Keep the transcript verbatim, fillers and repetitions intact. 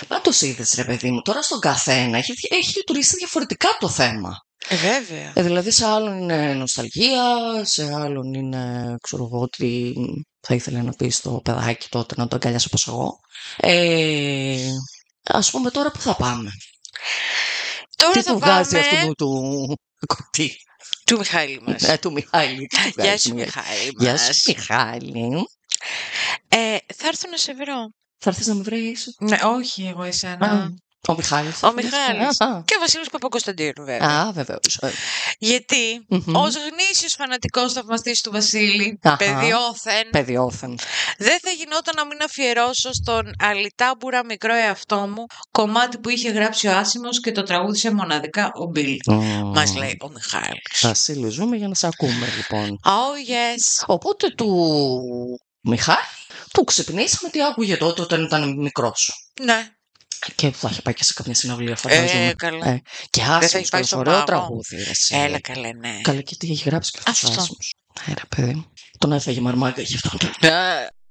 Μα το είδες ρε παιδί μου, τώρα στον καθένα έχει, έχει λειτουργήσει διαφορετικά το θέμα. Ε, βέβαια. Ε, δηλαδή σε άλλον είναι νοσταλγία, σε άλλον είναι, ξέρω εγώ, ότι θα ήθελε να πει στο παιδάκι τότε να το αγκαλιάσει όπως εγώ. Ε, ας πούμε τώρα που θα πάμε. Τώρα Τι θα του πάμε... βγάζει αυτού του κοπτή. Του Μιχάλη μας. Ε, του Μιχάλη. Γεια σου Μιχάλη μας. Γεια σου Μιχάλη. Ε, θα έρθω να σε βρω. Θα έρθεις να με βρεις? Ναι, όχι εγώ εσένα. Α, ο Μιχάλης. Ο Μιχάλης. Α, Και ο Βασίλης Παπακοσταντίνου βέβαια. α, βεβαίως. Γιατί Mm-hmm. ως γνήσιος φανατικός θαυμαστής του Βασίλη, Αχα. παιδιόθεν, Παιδιόθεν. δεν θα γινόταν να μην αφιερώσω στον αλυτάμπουρα μικρό εαυτό μου κομμάτι που είχε γράψει ο Άσιμος και το τραγούδισε μοναδικά ο Μπίλ. Mm. Μας λέει ο Μιχάλης. Βασίλη, ζούμε για να σε ακούμε λοιπόν. Oh yes. Οπότε του Μιχάλη του ξυπνήσαμε τι άκουγε τότε όταν ήταν μικρός. Ναι. Και θα είχε πάει και σε κάποια συναυλία, φαντάζομαι. Ε, καλά. Ε, και Δεν θα Άσιμος, έχει πάει στο ωραίο πάγο. τραγούδι. Εσύ. Έλα καλέ, ναι. Καλά, και τι έχει γράψει και αυτός ο Αυτό. Άσιμος. Ε, ρε παιδί. Τον έφαγε μαρμάγκα γι' αυτό. Ναι.